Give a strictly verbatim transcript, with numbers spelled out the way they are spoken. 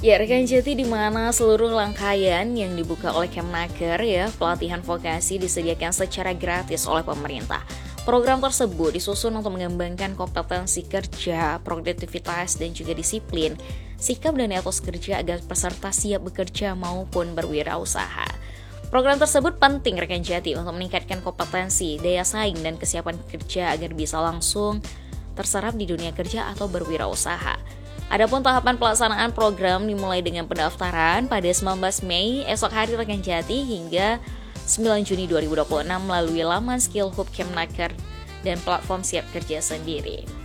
Ya, rekan Jati, di mana seluruh rangkaian yang dibuka oleh Kemnaker ya, pelatihan vokasi disediakan secara gratis oleh pemerintah. Program tersebut disusun untuk mengembangkan kompetensi kerja, produktivitas, dan juga disiplin, sikap dan etos kerja agar peserta siap bekerja maupun berwirausaha. Program tersebut penting rekan Jati untuk meningkatkan kompetensi, daya saing, dan kesiapan kerja agar bisa langsung terserap di dunia kerja atau berwirausaha. Adapun tahapan pelaksanaan program dimulai dengan pendaftaran pada sembilan belas Mei esok hari rekan Jati hingga sembilan Juni dua ribu dua puluh enam melalui laman Skill Hub Kemnaker dan platform Siap Kerja sendiri.